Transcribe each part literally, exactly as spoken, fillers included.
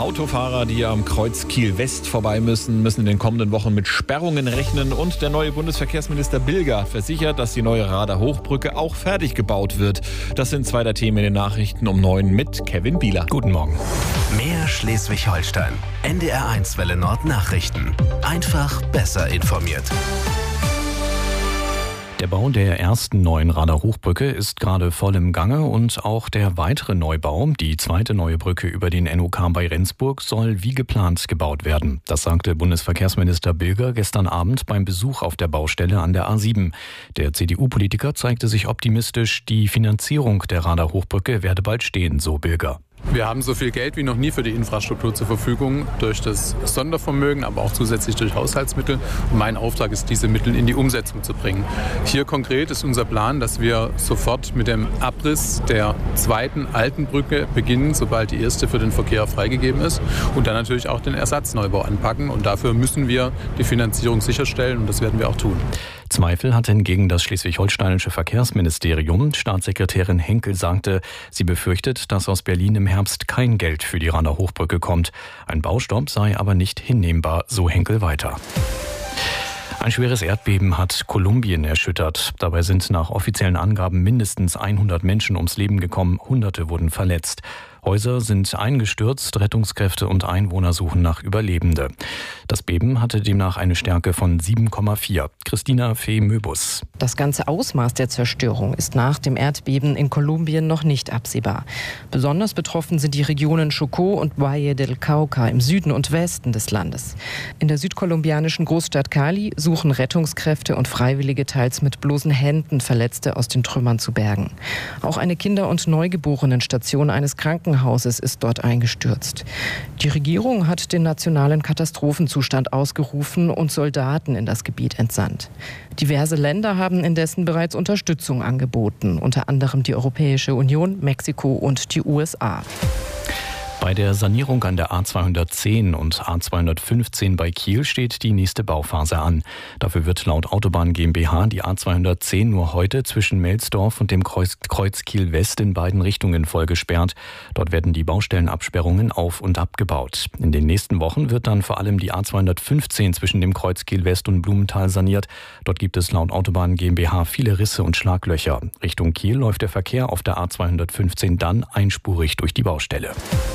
Autofahrer, die am Kreuz Kiel-West vorbei müssen, müssen in den kommenden Wochen mit Sperrungen rechnen. Und der neue Bundesverkehrsminister Bilger hat versichert, dass die neue Rader Hochbrücke auch fertig gebaut wird. Das sind zwei der Themen in den Nachrichten um neun mit Kevin Bieler. Guten Morgen. Mehr Schleswig-Holstein. N D R eins Welle Nord Nachrichten. Einfach besser informiert. Der Bau der ersten neuen Rader Hochbrücke ist gerade voll im Gange und auch der weitere Neubau, die zweite neue Brücke über den N O K bei Rendsburg, soll wie geplant gebaut werden. Das sagte Bundesverkehrsminister Bilger gestern Abend beim Besuch auf der Baustelle an der A sieben. Der C D U-Politiker zeigte sich optimistisch, die Finanzierung der Rader Hochbrücke werde bald stehen, so Bilger. Wir haben so viel Geld wie noch nie für die Infrastruktur zur Verfügung, durch das Sondervermögen, aber auch zusätzlich durch Haushaltsmittel. Und mein Auftrag ist, diese Mittel in die Umsetzung zu bringen. Hier konkret ist unser Plan, dass wir sofort mit dem Abriss der zweiten alten Brücke beginnen, sobald die erste für den Verkehr freigegeben ist. Und dann natürlich auch den Ersatzneubau anpacken. Und dafür müssen wir die Finanzierung sicherstellen und das werden wir auch tun. Zweifel hat hingegen das schleswig-holsteinische Verkehrsministerium. Staatssekretärin Henkel sagte, sie befürchtet, dass aus Berlin im Herbst kein Geld für die Rader Hochbrücke kommt. Ein Baustopp sei aber nicht hinnehmbar, so Henkel weiter. Ein schweres Erdbeben hat Kolumbien erschüttert. Dabei sind nach offiziellen Angaben mindestens hundert Menschen ums Leben gekommen, Hunderte wurden verletzt. Häuser sind eingestürzt, Rettungskräfte und Einwohner suchen nach Überlebende. Das Beben hatte demnach eine Stärke von sieben Komma vier. Christina Fee-Möbus. Das ganze Ausmaß der Zerstörung ist nach dem Erdbeben in Kolumbien noch nicht absehbar. Besonders betroffen sind die Regionen Chocó und Valle del Cauca im Süden und Westen des Landes. In der südkolumbianischen Großstadt Cali suchen Rettungskräfte und Freiwillige teils mit bloßen Händen Verletzte aus den Trümmern zu bergen. Auch eine Kinder- und Neugeborenenstation eines Krankenhauses Hauses ist dort eingestürzt. Die Regierung hat den nationalen Katastrophenzustand ausgerufen und Soldaten in das Gebiet entsandt. Diverse Länder haben indessen bereits Unterstützung angeboten, unter anderem die Europäische Union, Mexiko und die U S A. Bei der Sanierung an der A zweihundertzehn und A zweihundertfünfzehn bei Kiel steht die nächste Bauphase an. Dafür wird laut Autobahn GmbH die A zweihundertzehn nur heute zwischen Melsdorf und dem Kreuz, Kreuz Kiel-West in beiden Richtungen voll gesperrt. Dort werden die Baustellenabsperrungen auf- und abgebaut. In den nächsten Wochen wird dann vor allem die A zweihundertfünfzehn zwischen dem Kreuz Kiel-West und Blumenthal saniert. Dort gibt es laut Autobahn GmbH viele Risse und Schlaglöcher. Richtung Kiel läuft der Verkehr auf der A zweihundertfünfzehn dann einspurig durch die Baustelle.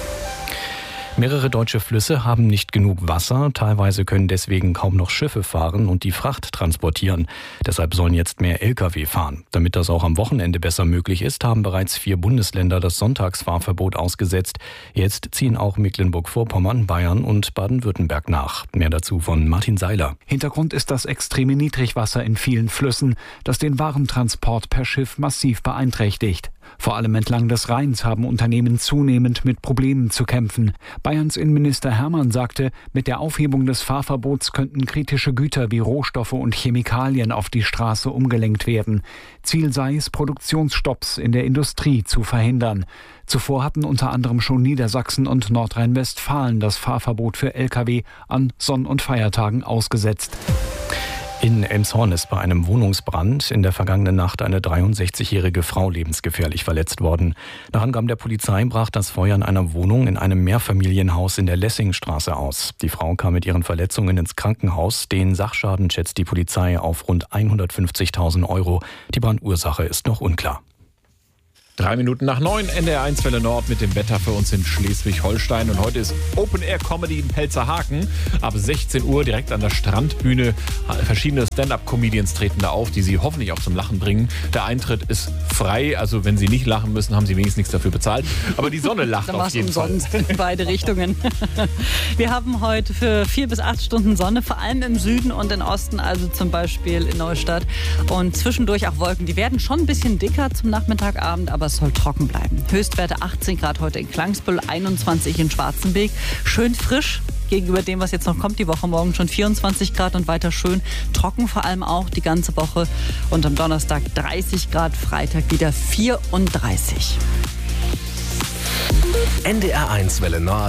Mehrere deutsche Flüsse haben nicht genug Wasser. Teilweise können deswegen kaum noch Schiffe fahren und die Fracht transportieren. Deshalb sollen jetzt mehr L K W fahren. Damit das auch am Wochenende besser möglich ist, haben bereits vier Bundesländer das Sonntagsfahrverbot ausgesetzt. Jetzt ziehen auch Mecklenburg-Vorpommern, Bayern und Baden-Württemberg nach. Mehr dazu von Martin Seiler. Hintergrund ist das extreme Niedrigwasser in vielen Flüssen, das den Warentransport per Schiff massiv beeinträchtigt. Vor allem entlang des Rheins haben Unternehmen zunehmend mit Problemen zu kämpfen. Bayerns Innenminister Hermann sagte, mit der Aufhebung des Fahrverbots könnten kritische Güter wie Rohstoffe und Chemikalien auf die Straße umgelenkt werden. Ziel sei es, Produktionsstopps in der Industrie zu verhindern. Zuvor hatten unter anderem schon Niedersachsen und Nordrhein-Westfalen das Fahrverbot für L K W an Sonn- und Feiertagen ausgesetzt. In Elmshorn ist bei einem Wohnungsbrand in der vergangenen Nacht eine dreiundsechzigjährige Frau lebensgefährlich verletzt worden. Nach Angaben der Polizei brach das Feuer in einer Wohnung in einem Mehrfamilienhaus in der Lessingstraße aus. Die Frau kam mit ihren Verletzungen ins Krankenhaus. Den Sachschaden schätzt die Polizei auf rund hundertfünfzigtausend Euro. Die Brandursache ist noch unklar. Drei Minuten nach neun, N D R eins Welle Nord mit dem Wetter für uns in Schleswig-Holstein. Und heute ist Open Air Comedy in Pelzerhaken. Ab sechzehn Uhr direkt an der Strandbühne. Verschiedene Stand-Up-Comedians treten da auf, die Sie hoffentlich auch zum Lachen bringen. Der Eintritt ist frei, also wenn Sie nicht lachen müssen, haben Sie wenigstens nichts dafür bezahlt. Aber die Sonne lacht auf jeden Fall. In beide Richtungen. Wir haben heute für vier bis acht Stunden Sonne, vor allem im Süden und im Osten, also zum Beispiel in Neustadt. Und zwischendurch auch Wolken. Die werden schon ein bisschen dicker zum Nachmittagabend, aber es soll trocken bleiben. Höchstwerte achtzehn Grad heute in Klangsbüll, einundzwanzig in Schwarzenberg. Schön frisch gegenüber dem, was jetzt noch kommt. Die Woche morgen schon vierundzwanzig Grad und weiter schön trocken, vor allem auch die ganze Woche. Und am Donnerstag dreißig Grad, Freitag wieder vierunddreißig. N D R eins Welle Nord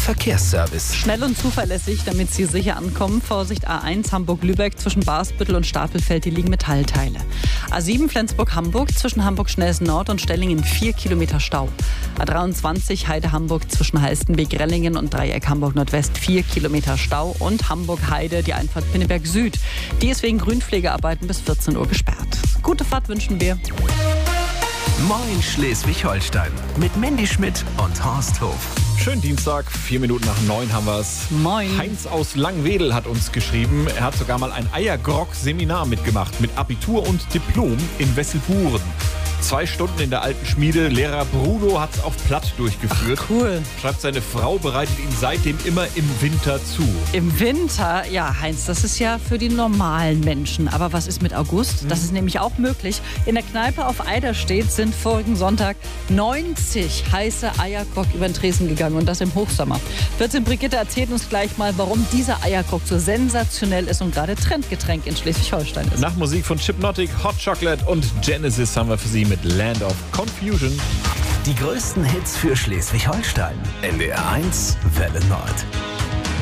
Verkehrsservice. Schnell und zuverlässig, damit Sie sicher ankommen. Vorsicht A eins Hamburg-Lübeck zwischen Barsbüttel und Stapelfeld, die liegen Metallteile. A sieben Flensburg-Hamburg zwischen Hamburg-Schnelsen-Nord und Stellingen vier Kilometer Stau. A dreiundzwanzig Heide-Hamburg zwischen Halstenbek-Rellingen und Dreieck Hamburg-Nordwest vier Kilometer Stau. Und Hamburg-Heide, die Einfahrt Pinneberg Süd. Die ist wegen Grünpflegearbeiten bis vierzehn Uhr gesperrt. Gute Fahrt wünschen wir. Moin Schleswig-Holstein mit Mandy Schmidt und Horst Hof. Schönen Dienstag, vier Minuten nach neun haben wir es. Moin. Heinz aus Langwedel hat uns geschrieben, er hat sogar mal ein Eiergrog-Seminar mitgemacht mit Abitur und Diplom in Wesselburen. Zwei Stunden in der alten Schmiede. Lehrer Bruno hat es auf Platt durchgeführt. Ach, cool. Schreibt, seine Frau bereitet ihn seitdem immer im Winter zu. Im Winter? Ja, Heinz, das ist ja für die normalen Menschen. Aber was ist mit August? Das ist nämlich auch möglich. In der Kneipe auf Eiderstedt sind vorigen Sonntag neunzig heiße Eiergrog über den Tresen gegangen. Und das im Hochsommer. vierzehn Brigitte erzählt uns gleich mal, warum dieser Eiergrog so sensationell ist und gerade Trendgetränk in Schleswig-Holstein ist. Nach Musik von Chipnotic, Hot Chocolate und Genesis haben wir für Sie mit Land of Confusion. Die größten Hits für Schleswig-Holstein. N D R eins Welle Nord.